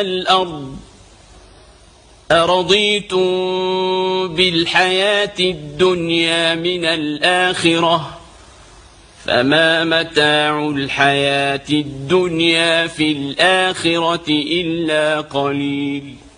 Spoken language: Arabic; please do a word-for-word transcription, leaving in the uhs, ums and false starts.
الأرض أرضيتم بالحياة الدنيا من الآخرة فما متاع الحياة الدنيا في الآخرة إلا قليل.